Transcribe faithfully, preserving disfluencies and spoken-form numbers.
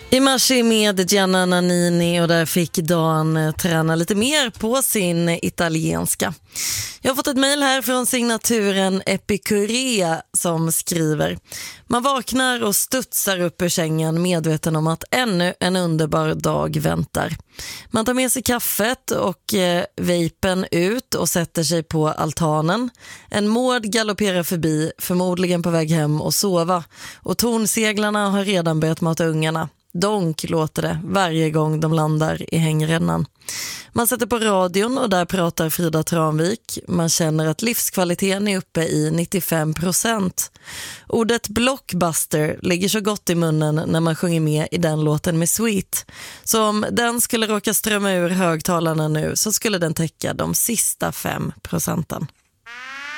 I Marsi med Gianna Nannini, och där fick Dan träna lite mer på sin italienska. Jag har fått ett mejl här från signaturen Epikurea som skriver: man vaknar och studsar upp ur sängen medveten om att ännu en underbar dag väntar. Man tar med sig kaffet och eh, vapen ut och sätter sig på altanen. En mård galopperar förbi, förmodligen på väg hem och sova, och tornseglarna har redan börjat mata ungarna. Donk låter det varje gång de landar i hängrännan. Man sätter på radion och där pratar Frida Tranvik. Man känner att livskvaliteten är uppe i nittiofem procent. Ordet blockbuster ligger så gott i munnen när man sjunger med i den låten med Sweet. Så om den skulle råka strömma ur högtalarna nu så skulle den täcka de sista fem procenten.